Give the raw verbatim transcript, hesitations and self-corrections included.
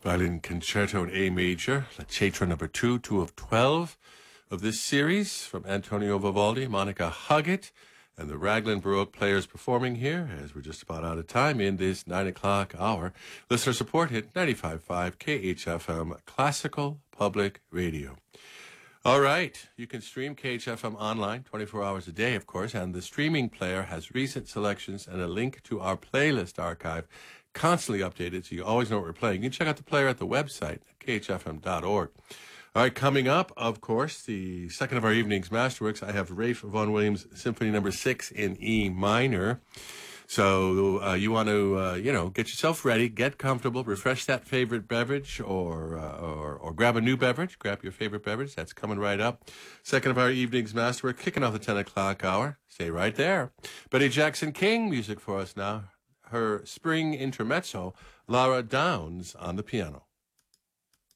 Violin Concerto in A Major, La Cetra number two, two of twelve of this series from Antonio Vivaldi, Monica Huggett, and the Raglan Baroque players performing here, as we're just about out of time in this nine o'clock hour. Listener support hit ninety-five point five K H F M Classical Public Radio. All right, you can stream K H F M online twenty-four hours a day, of course, and the streaming player has recent selections and a link to our playlist archive, constantly updated, so you always know what we're playing. You can check out the player at the website, k h f m dot org. All right, coming up, of course, the second of our evening's masterworks, I have Ralph Vaughan Williams Symphony number six in E minor. So uh, you want to, uh, you know, get yourself ready, get comfortable, refresh that favorite beverage, or, uh, or or grab a new beverage. Grab your favorite beverage. That's coming right up. Second of our evening's masterwork, kicking off the ten o'clock hour. Stay right there. Betty Jackson King music for us now. Her spring intermezzo, Lara Downs on the piano.